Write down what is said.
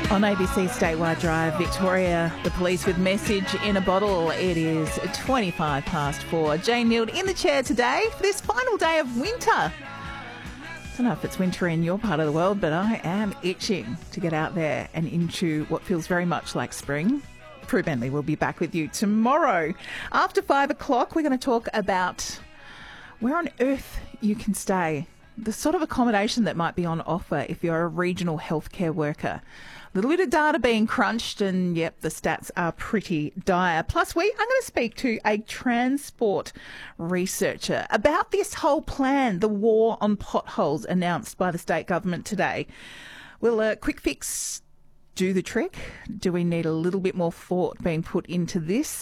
On ABC Statewide Drive, Victoria, the police with message in a bottle. It is 4:25. Jane Nield in the chair today for this final day of winter. I don't know if it's winter in your part of the world, but I am itching to get out there and into what feels very much like spring. Prue Bentley will be back with you tomorrow. After 5 o'clock, we're going to talk about where on earth you can stay, the sort of accommodation that might be on offer if you're a regional healthcare worker. A little bit of data being crunched and, yep, the stats are pretty dire. Plus, I'm going to speak to a transport researcher about this whole plan, the war on potholes announced by the state government today. Will a quick fix do the trick? Do we need a little bit more thought being put into this?